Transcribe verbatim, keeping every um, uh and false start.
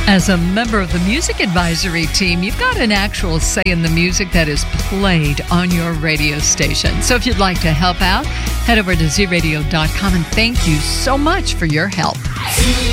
As a member of the music advisory team, you've got an actual say in the music that is played on your radio station. So if you'd like to help out, head over to z radio dot com, and thank you so much for your help.